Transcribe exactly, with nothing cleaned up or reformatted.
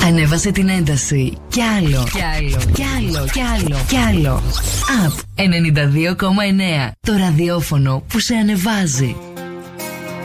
Ανέβασε την ένταση. Κι άλλο, κι άλλο, κι άλλο, κι άλλο, κι άλλο. Απ ενενήντα δύο κόμμα εννέα. Το ραδιόφωνο που σε ανεβάζει.